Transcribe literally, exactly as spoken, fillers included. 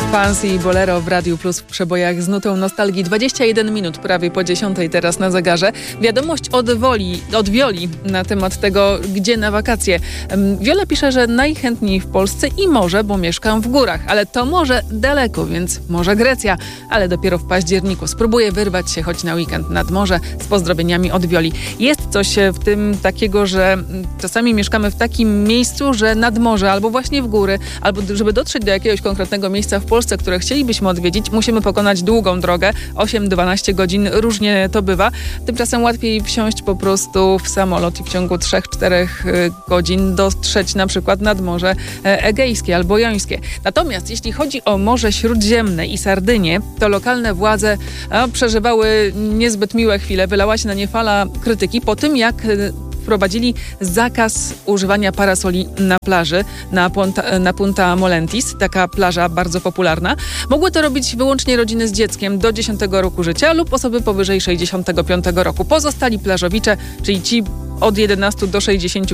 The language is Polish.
Pansy i Bolero w Radiu Plus w przebojach z nutą nostalgii. dwadzieścia jeden minut, prawie po dziesiątej teraz na zegarze. Wiadomość od Woli, od Wioli na temat tego, gdzie na wakacje. Wiola pisze, że najchętniej w Polsce i morze, bo mieszkam w górach. Ale to morze daleko, więc może Grecja, ale dopiero w październiku. Spróbuję wyrwać się choć na weekend nad morze z pozdrowieniami od Wioli. Jest coś w tym takiego, że czasami mieszkamy w takim miejscu, że nad morze, albo właśnie w góry, albo żeby dotrzeć do jakiegoś konkretnego miejsca w Polsce, które chcielibyśmy odwiedzić, musimy pokonać długą drogę, osiem do dwunastu godzin, różnie to bywa. Tymczasem łatwiej wsiąść po prostu w samolot i w ciągu trzy cztery godzin dotrzeć na przykład nad Morze Egejskie albo Jońskie. Natomiast jeśli chodzi o Morze Śródziemne i Sardynię, to lokalne władze a, przeżywały niezbyt miłe chwile. Wylała się na nie fala krytyki po tym, jak wprowadzili zakaz używania parasoli na plaży na Punta, na Punta Molentis, taka plaża bardzo popularna. Mogły to robić wyłącznie rodziny z dzieckiem do dziesiątego roku życia lub osoby powyżej sześćdziesiątego piątego roku. Pozostali plażowicze, czyli ci od jedenastu do sześćdziesięciu